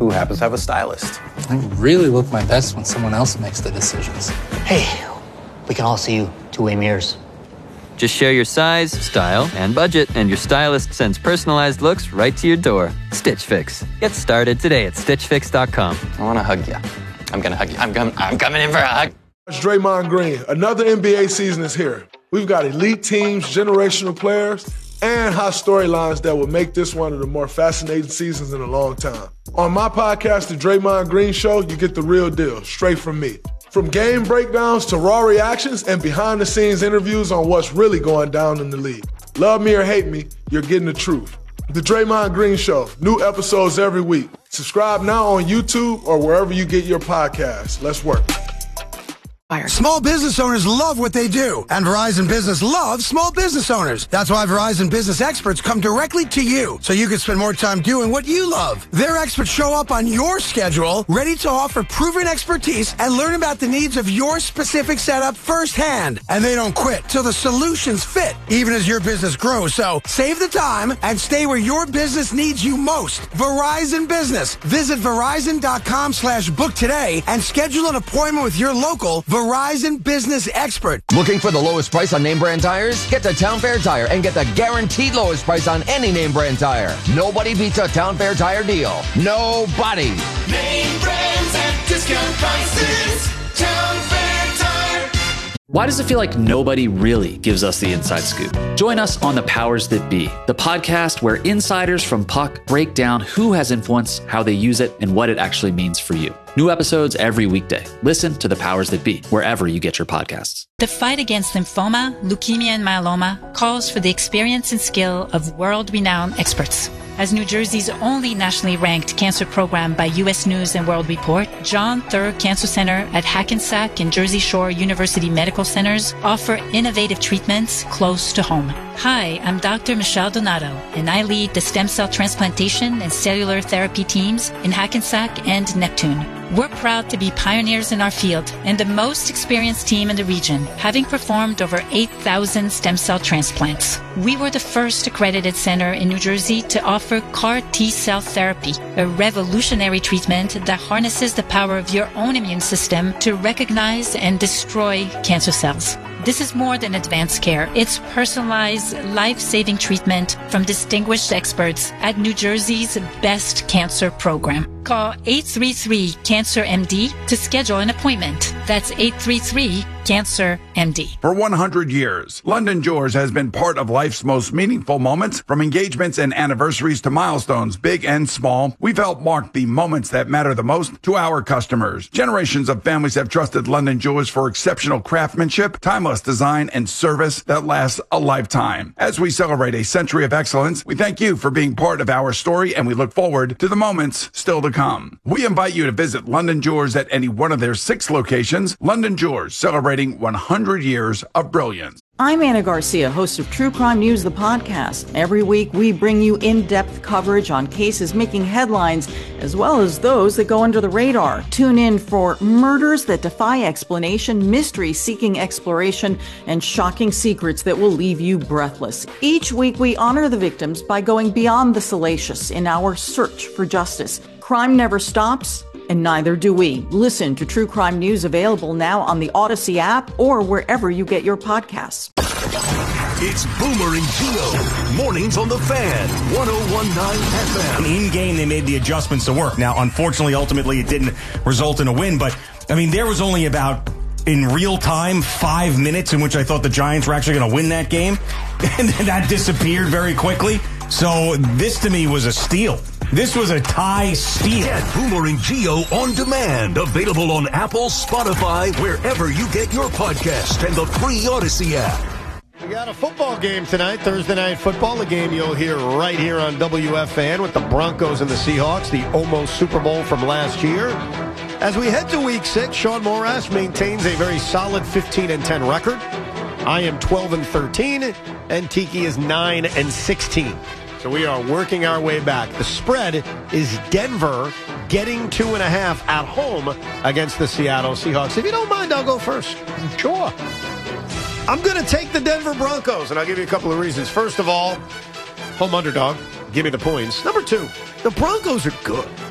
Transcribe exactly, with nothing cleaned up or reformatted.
who happens to have a stylist. I really look my best when someone else makes the decisions. Hey, we can all see you two-way mirrors. Just share your size, style, and budget, and your stylist sends personalized looks right to your door. Stitch Fix. Get started today at stitch fix dot com. I want to hug you. I'm going to hug you. I'm, com- I'm coming in for a hug. It's Draymond Green. Another N B A season is here. We've got elite teams, generational players, and hot storylines that will make this one of the more fascinating seasons in a long time. On my podcast, The Draymond Green Show, you get the real deal, straight from me. From game breakdowns to raw reactions and behind-the-scenes interviews on what's really going down in the league. Love me or hate me, you're getting the truth. The Draymond Green Show, new episodes every week. Subscribe now on YouTube or wherever you get your podcasts. Let's work. Small business owners love what they do, and Verizon Business loves small business owners. That's why Verizon Business experts come directly to you, so you can spend more time doing what you love. Their experts show up on your schedule, ready to offer proven expertise and learn about the needs of your specific setup firsthand. And they don't quit till the solutions fit, even as your business grows. So save the time and stay where your business needs you most. Verizon Business. Visit Verizon.com slash book today and schedule an appointment with your local Verizon Business expert. Looking for the lowest price on name brand tires? Get to Town Fair Tire and get the guaranteed lowest price on any name brand tire. Nobody beats a Town Fair Tire deal. Nobody. Name brands at discount prices. Town Fair Tire. Why does it feel like nobody really gives us the inside scoop? Join us on The Powers That Be, the podcast where insiders from Puck break down who has influence, how they use it, and what it actually means for you. New episodes every weekday. Listen to The Powers That Be, wherever you get your podcasts. The fight against lymphoma, leukemia, and myeloma calls for the experience and skill of world-renowned experts. As New Jersey's only nationally ranked cancer program by U S News and World Report, John Thurr Cancer Center at Hackensack and Jersey Shore University Medical Centers offer innovative treatments close to home. Hi, I'm Doctor Michelle Donato, and I lead the stem cell transplantation and cellular therapy teams in Hackensack and Neptune. We're proud to be pioneers in our field and the most experienced team in the region, having performed over eight thousand stem cell transplants. We were the first accredited center in New Jersey to offer C A R T-cell therapy, a revolutionary treatment that harnesses the power of your own immune system to recognize and destroy cancer cells. This is more than advanced care. It's personalized, life-saving treatment from distinguished experts at New Jersey's best cancer program. Call eight three three, cancer M D to schedule an appointment. That's eight three three, cancer M D. For one hundred years, London Jewelers has been part of life's most meaningful moments, from engagements and anniversaries to milestones, big and small. We've helped mark the moments that matter the most to our customers. Generations of families have trusted London Jewelers for exceptional craftsmanship, timeless design, and service that lasts a lifetime. As we celebrate a century of excellence, we thank you for being part of our story, and we look forward to the moments still to come. We invite you to visit London Jewelers at any one of their six locations. London Jewelers, celebrating one hundred years of brilliance. I'm Anna Garcia, host of True Crime News, the podcast. Every week, we bring you in-depth coverage on cases making headlines, as well as those that go under the radar. Tune in for murders that defy explanation, mysteries seeking exploration, and shocking secrets that will leave you breathless. Each week, we honor the victims by going beyond the salacious in our search for justice. Crime never stops, and neither do we. Listen to True Crime News, available now on the Odyssey app or wherever you get your podcasts. It's Boomer and Gio. Mornings on the Fan, one oh one point nine F M. In-game, they made the adjustments to work. Now, unfortunately, ultimately, it didn't result in a win. But, I mean, there was only about, in real time, five minutes in which I thought the Giants were actually going to win that game. And then that disappeared very quickly. So this, to me, was a steal. This was a tie steal. Get Boomer and Gio on demand. Available on Apple, Spotify, wherever you get your podcast, and the free Odyssey app. We got a football game tonight, Thursday Night Football, a game you'll hear right here on W F A N with the Broncos and the Seahawks, the almost Super Bowl from last year. As we head to week six, Sean Morash maintains a very solid fifteen and ten record. I am twelve and thirteen, and Tiki is nine and sixteen. So we are working our way back. The spread is Denver getting two and a half at home against the Seattle Seahawks. If you don't mind, I'll go first. Sure. I'm going to take the Denver Broncos, and I'll give you a couple of reasons. First of all, home underdog. Give me the points. Number two, the Broncos are good.